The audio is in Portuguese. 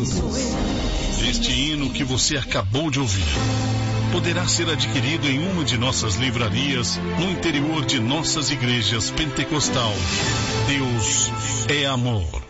Este hino que você acabou de ouvir poderá ser adquirido em uma de nossas livrarias no interior de nossas igrejas pentecostal. Deus é amor.